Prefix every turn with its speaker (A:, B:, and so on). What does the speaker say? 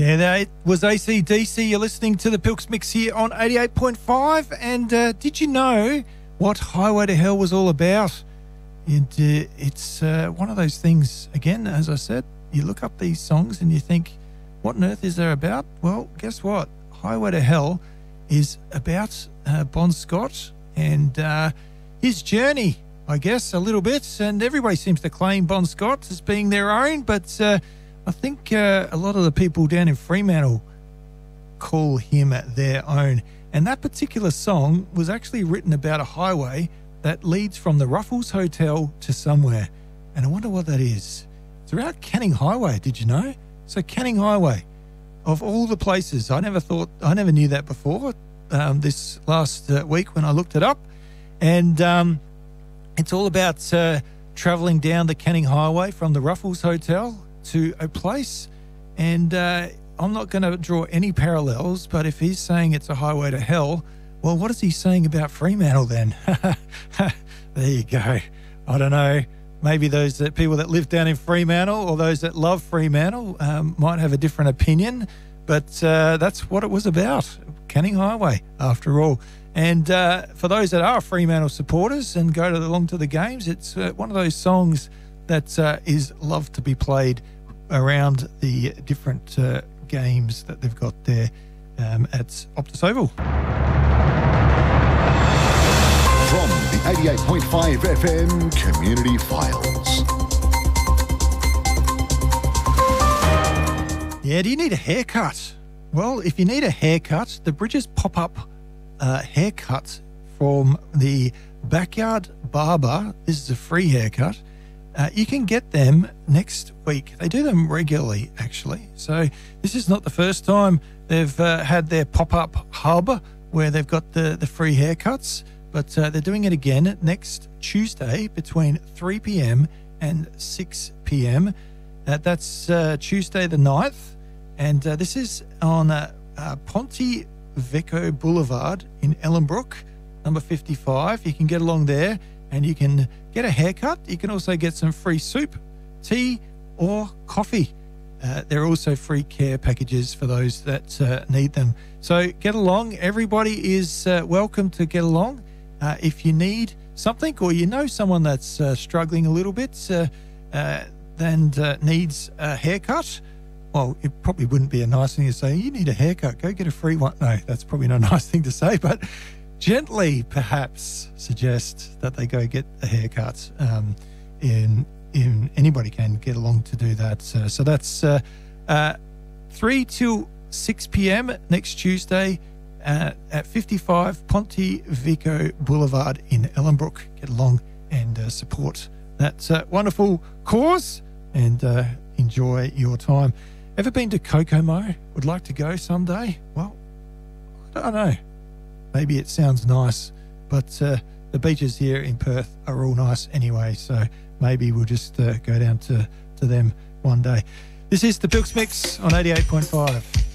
A: Yeah, that was AC/DC. You're listening to the Pilks Mix here on 88.5. And did you know what Highway to Hell was all about? It's one of those things, again, as I said, you look up these songs and you think, what on earth is there about? Well, guess what? Highway to Hell is about Bon Scott and his journey, I guess, a little bit. And everybody seems to claim Bon Scott as being their own, but I think a lot of the people down in Fremantle call him their own. And that particular song was actually written about a highway that leads from the Ruffles Hotel to somewhere. And I wonder what that is. It's around Canning Highway, did you know? So Canning Highway, of all the places, I never knew that before, this last week when I looked it up. And it's all about travelling down the Canning Highway from the Ruffles Hotel to a place. And I'm not going to draw any parallels, but if he's saying it's a highway to hell, well, what is he saying about Fremantle then? There you go. I don't know. Maybe those people that live down in Fremantle or those that love Fremantle might have a different opinion, but that's what it was about, Canning Highway, after all. And for those that are Fremantle supporters and go along to the games, it's one of those songs that is loved to be played around the different games that they've got there at Optus Oval.
B: From the 88.5 FM Community Files.
A: Yeah, do you need a haircut? Well, if you need a haircut, the Bridges pop-up haircut from the Backyard Barber, this is a free haircut, you can get them next week. They do them regularly, actually. So this is not the first time they've had their pop-up hub where they've got the free haircuts, but they're doing it again next Tuesday between 3 p.m. and 6 p.m. That's Tuesday the 9th, and this is on Ponte Vecchio Boulevard in Ellenbrook, number 55. You can get along there and you can get a haircut. You can also get some free soup, tea or coffee. There are also free care packages for those that need them. So get along. Everybody is welcome to get along. If you need something or you know someone that's struggling a little bit and needs a haircut, well, it probably wouldn't be a nice thing to say, you need a haircut, go get a free one. No, that's probably not a nice thing to say, but gently perhaps suggest that they go get a haircut. Anybody can get along to do that. So that's 3 till 6 p.m. next Tuesday at 55 Ponte Vecchio Boulevard in Ellenbrook. Get along and support that wonderful cause and enjoy your time. Ever been to Kokomo? Would like to go someday? Well, I don't know. Maybe it sounds nice, but the beaches here in Perth are all nice anyway, so maybe we'll just go down to them one day. This is the Pilks Mix on 88.5.